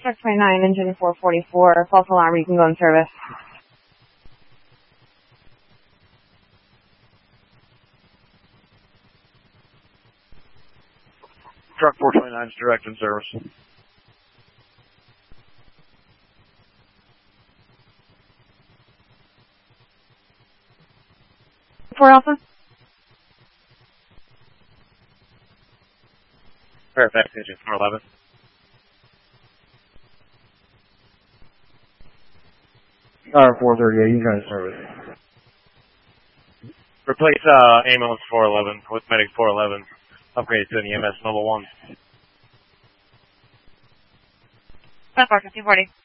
Truck 29, engine 444, false alarm, you can go in service. Truck 429 is direct in service. 4 Alpha? Fairfax, engine 411. R438, you got in service. Replace ambulance 411 with medic 411. Upgraded to an EMS level 1. That's 240.